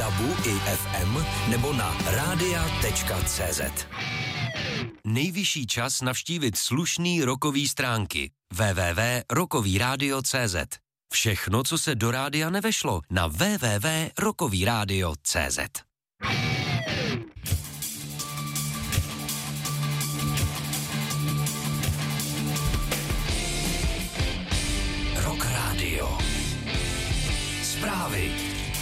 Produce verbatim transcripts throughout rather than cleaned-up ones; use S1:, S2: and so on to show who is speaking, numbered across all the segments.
S1: dabu i ef em nebo na rádia tečka cé zet. Nejvyšší čas navštívit slušný rockový stránky w w w tečka rockový rádio tečka cé zet. Všechno, co se do rádia nevešlo, na w w w tečka rockový rádio tečka cé zet. Rock Radio. Zprávy.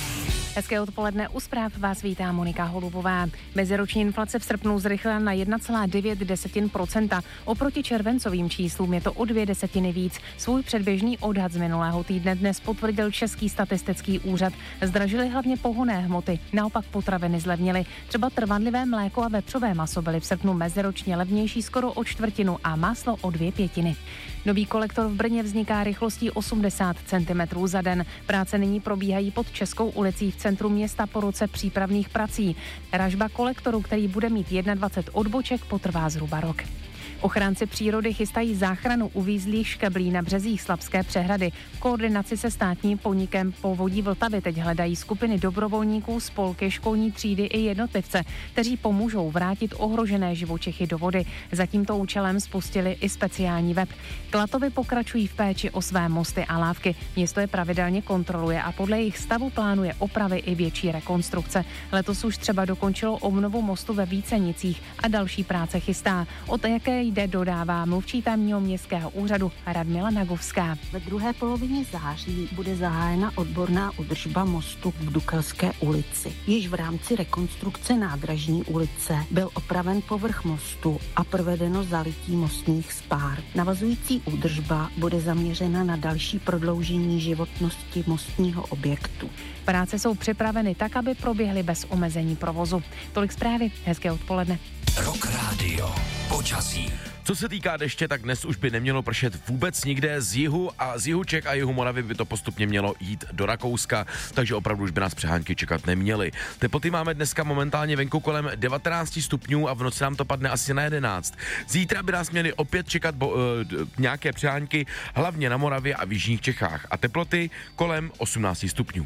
S2: Hezké odpoledne, u zpráv vás vítá Monika Holubová. Meziroční inflace v srpnu zrychlila na jedna celá devět procenta. Oproti červencovým číslům je to o dvě desetiny víc. Svůj předběžný odhad z minulého týdne dnes potvrdil Český statistický úřad. Zdražily hlavně pohonné hmoty, naopak potraviny zlevnily. Třeba trvanlivé mléko a vepřové maso byly v srpnu meziročně levnější skoro o čtvrtinu a máslo o dvě pětiny. Nový kolektor v Brně vzniká rychlostí osmdesát centimetrů za den. Práce nyní probíhají pod Českou ulicí v centru města po roce přípravných prací. Ražba kolektoru, který bude mít dvacet jedna odboček, potrvá zhruba rok. Ochránci přírody chystají záchranu uvízlých škeblí na březích Slapské přehrady. V koordinaci se státním podnikem Povodí Vltavy teď hledají skupiny dobrovolníků, spolky, školní třídy i jednotlivce, kteří pomůžou vrátit ohrožené živočichy do vody. Za tímto účelem spustili i speciální web. Klatovy pokračují v péči o své mosty a lávky. Město je pravidelně kontroluje a podle jejich stavu plánuje opravy i větší rekonstrukce. Letos už třeba dokončilo obnovu mostu ve Vícenicích a další práce chystá. Od jaké jde, dodává mluvčí tamního městského úřadu Radmila Nagovská.
S3: Ve druhé polovině září bude zahájena odborná údržba mostu v Dukelské ulici. Již v rámci rekonstrukce nádražní ulice byl opraven povrch mostu a provedeno zalití mostních spár. Navazující údržba bude zaměřena na další prodloužení životnosti mostního objektu.
S2: Práce jsou připraveny tak, aby proběhly bez omezení provozu. Tolik zprávy, hezké odpoledne.
S1: Rock Radio. Počasí.
S4: Co se týká deště, tak dnes už by nemělo pršet vůbec nikde. Z jihu a z jihu Čech a jihu Moravy by to postupně mělo jít do Rakouska, takže opravdu už by nás přehánky čekat neměly. Teploty máme dneska momentálně venku kolem devatenáct stupňů a v noci nám to padne asi na jedenáct. Zítra by nás měly opět čekat bo, uh, nějaké přehánky, hlavně na Moravě a v jižních Čechách. A teploty kolem osmnáct stupňů.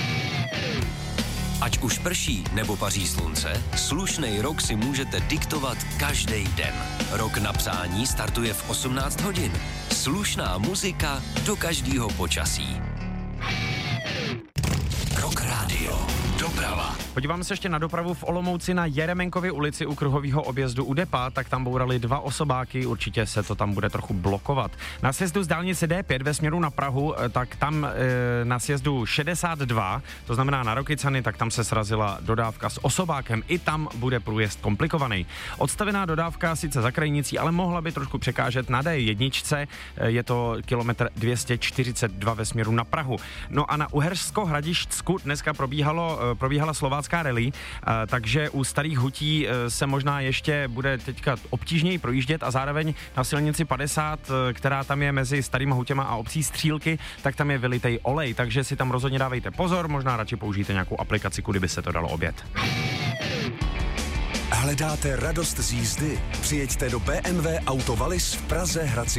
S1: Ať už prší nebo paří slunce, slušnej rok si můžete diktovat každý den. Rok na přání startuje v osmnáct hodin. Slušná muzika do každého počasí. Rock Radio. Doprava.
S5: Podíváme se ještě na dopravu v Olomouci na Jeremenkově ulici u kruhového objezdu u Depa, tak tam bourali dva osobáky, určitě se to tam bude trochu blokovat. Na sjezdu z dálnice D pět ve směru na Prahu, tak tam e, na sjezdu šedesát dva, to znamená na Rokycany, tak tam se srazila dodávka s osobákem, i tam bude průjezd komplikovaný. Odstavená dodávka sice za krajnicí, ale mohla by trošku překážet na D jedna, je to kilometr dvě stě čtyřicet dva ve směru na Prahu. No a na Uhersko-Hradišťsku dneska probíhalo, probíhala slovácká rally, takže u Starých Hutí se možná ještě bude teďka obtížněji projíždět a zároveň na silnici padesát, která tam je mezi Starýma Hutěma a obcí Střílky, tak tam je vylitej olej, takže si tam rozhodně dávejte pozor, možná radši použijte nějakou aplikaci, kudy by se to dalo objet.
S6: Hledáte radost z jízdy? Přijeďte do bé em vé Auto Wallis v Praze Hradci